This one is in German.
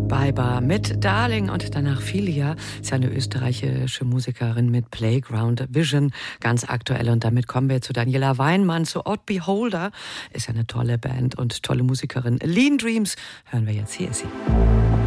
Beiber mit Darling und danach Filia. Ist ja eine österreichische Musikerin mit Playground Vision, ganz aktuell. Und damit kommen wir zu Daniela Weinmann, zu Odd Beholder. Ist ja eine tolle Band und tolle Musikerin. Lean Dreams hören wir jetzt. Hier ist sie.